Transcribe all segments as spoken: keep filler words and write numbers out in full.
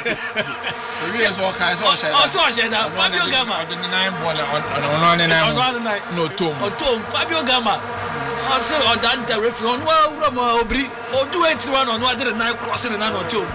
We are so kind of share. Also share that. Fabio Gamma. The nine ball on one and nine. No tom. O tom. Fabio Gamma. Also on that the referee on well Roma Obri. O do it one on one the nine crossing the nine on two.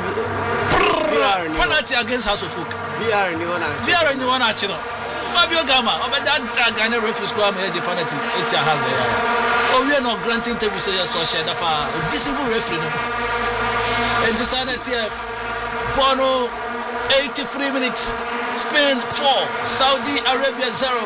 Penalty against House of Folk. V R in the one. V R in the one actually. Fabio Gamma. Over that Ghana referee score me the penalty. It's a hazard. Oh, we are not granting to say so share that pa. Disable referee. And decided here. Bono. eighty-three minutes. Spain four. Saudi Arabia zero.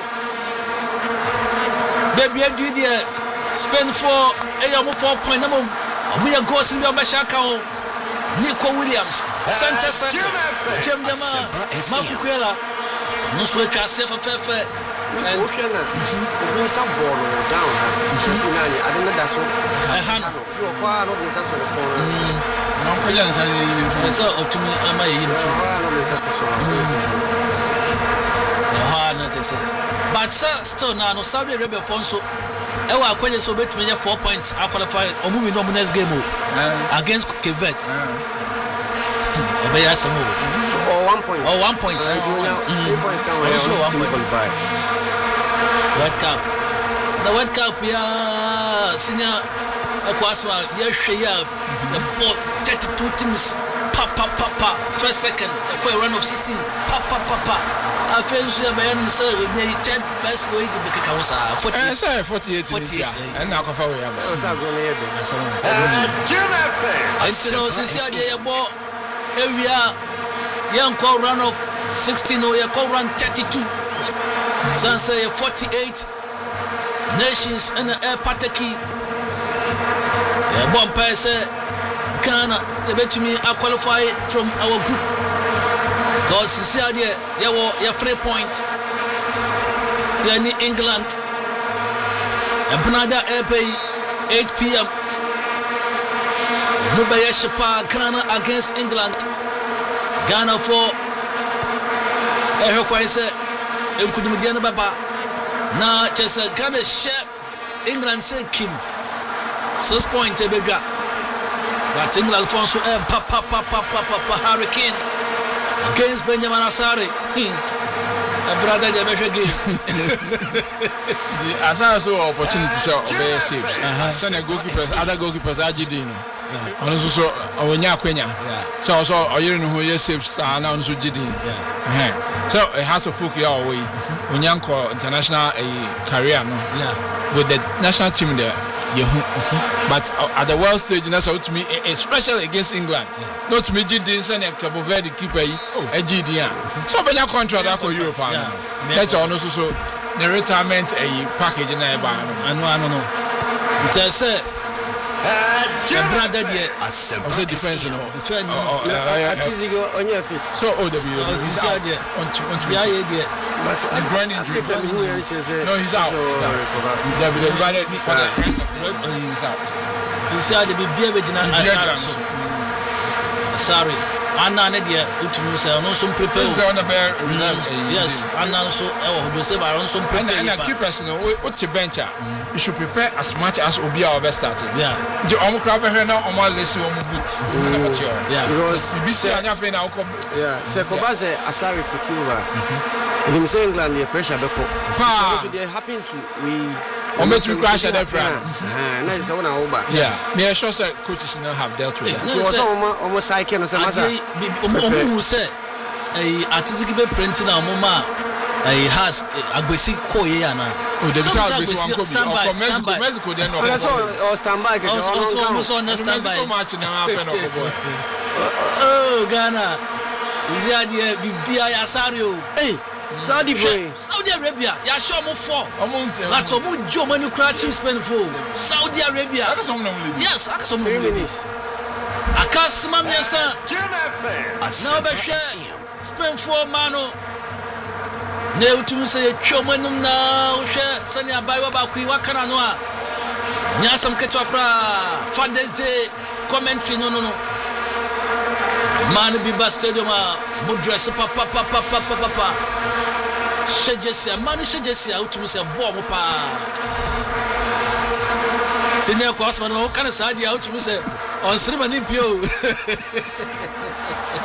Baby, I do the Spain four. I am four point. We are going to be on Bashaka. Nico Williams. Santa Santa. Jem Jama. Mafukwela. No sweat yourself a fair fair. And we some ball down. I don't know that's what I had. You are quite not necessarily. No, I didn't say to me, am I in but still now, no Saudi Arabia Fonso. I will acquire so bet me four points. I qualify or moving on next game against Quebec. So one point. Oh, one point. Three points can qualify. World Cup. The World Cup, yeah, senior. Akwaswa, yes, yeah, the ball thirty-two teams, papa, papa, first second, a quick run of sixteen, papa, papa. I feel so bad and say with the ten best way to make a council. forty-eight, forty-eight, and now cover we have. I know, since I bought area, young call run of sixteen or your call run thirty-two, Sansa forty-eight nations and the air pataki. One person Ghana, they bet me I qualify from our group. Because you see, you have three points. You are in England. And Panada Airpay, eight p.m. Mubaya Shapa, Ghana against England. Ghana for Ehokwise, Mkudumidiana Baba. Now, just a Ghana share England say Kim. Six points, baby. But England Alfonso M. Papa, Papa, Papa, Papa, Hurricane against Benjamin Asari. A brother, the better game. As I saw opportunity to obey saves. Send a goalkeepers, other goalkeepers, Ajidino. And also, Onya Quenya. So, also, I don't know who your saves are now, so Jidin. So, it has a folk your way. Onyanko international career, no? Yeah. With the national team there. But uh, at the world stage, that's out to me, especially against England. Yeah. Not to me, G D and Cabo Verde keeper, a G D. So, when you contract for Europe, that's also so the retirement a package in there. I know, I don't know. Just say, brother, I said defense, you know, defense. On your feet. So, oh, the video is out there on the idea. But the grand injury. No, he's out. David divided for the rest of the road. He's out. Since I did be beer, sorry. Anna Nedia, Utimus, and also prepare on the bear. Yes, and also, I will say, I also prepare and keep us in what's a bench. You should prepare as much as will be our best starting. Yeah, the Omicron here now on my list of boots. Yeah, because you see, I'm saying, I'll come. Yeah, Sekobaze, Asari to Cuba. In England, the pressure, because they happen to we. Or make you crash at that brand. Nice one over. Yeah, me I sure say coaches now have dealt with it. So was almost like can say masa. Omo say eh artistic be printing na mama eh has agbesi ko ye yana. Oh, the agbesi one ko be from Mexico, Mexico they no. So or standby ke on on so on standby. So much now happen oh boy. Oh Ghana. Ziadi bibia ya sario. Eh Saudi boy. Saudi Arabia, ya show mo four. That's omo jo manu crouching Spain for. Saudi Arabia. Yes, aka some minutes. Aka smam yesa. Now be share Spain for mano. Na utum say twa manum na wo hwe sani abai ba ku wa kana no a. Nya sam keto akra Father's Day commentary no no no. Man Biba Stadium a dress papa papa papa papa. Shejesia man shejesia utumi se bo mo pa. Senior Cosman no kana sadia utumi se on sirima ni pio.